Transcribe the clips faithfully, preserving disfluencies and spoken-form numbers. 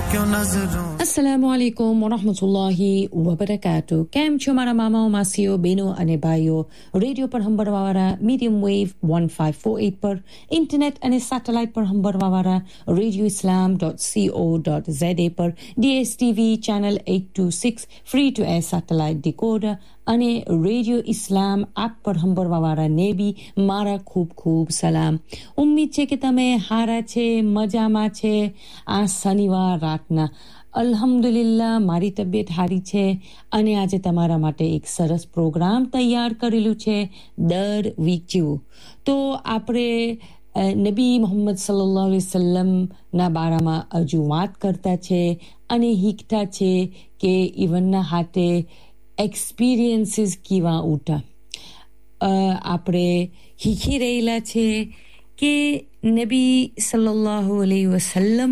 क्यों नजरों अस्सलामु अलैकुम व रहमतुल्लाहि व बरकातुहू કેમ છો મારા મામાઓ માસીઓ બહેનો અને ભાઈઓ રેડિયો પર સાંભળવાવાળા મીડિયમ વેવ fifteen forty-eight પર ઇન્ટરનેટ અને સેટેલાઇટ પર સાંભળવાવાળા રેડિયો ઇસ્લામ ડોટ co ડોટ za પર ડીએસટીવી channel eight twenty-six free two air satellite ડિકોડર અને રેડિયો ઇસ્લામ એપ પર સાંભળવાવાળા ને બી મારા ખૂબ ખૂબ સલામ. ઉમ્મીદ છે કે તમે હારા છે, મજામાં છે. આ શનિવાર રાતના અલ્હમ્દુલિલ્લાહ મારી તબિયત હારી છે અને આજે તમારા માટે એક સરસ પ્રોગ્રામ તૈયાર કરેલું છે દર વીક જેવું. તો આપણે નબી મોહમ્મદ સલ્લલ્લાહુ અલૈહિ વસલ્લમ ના બારામાં હજુ વાત કરતા છે અને શીખતા છે કે ઇવનના હાથે એક્સપિરિયન્સીસ કેવા ઉઠા. આપણે શીખી રહેલા છે કે નબી સલ્લલ્લાહુ અલૈહિ વસલ્લમ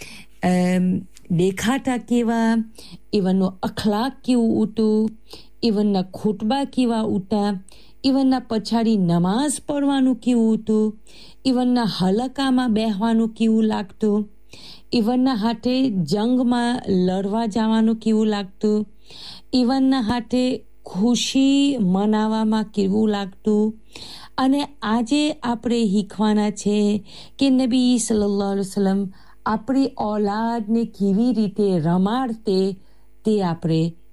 દેખાતા કેવા, ઇવનનો અખલાક કેવું ઉઠું, ઇવનના ખુતબા કેવા ઉઠા, ઇવનના પછાડી નમાઝ પઢવાનું કેવું હતું, ઇવનના હલકામાં બેહવાનું કેવું લાગતું, ઇવનના હાથે જંગમાં લડવા જવાનું કેવું લાગતું, ઇવનના હાથે ખુશી મનાવવામાં કેવું લાગતું. અને આજે આપણે શીખવાના છે કે નબી સલ્લલ્લાહુ અલૈહિ વસલ્લમ આપણી ઔલાદને કેવી રીતે રમાડતે તે આપણે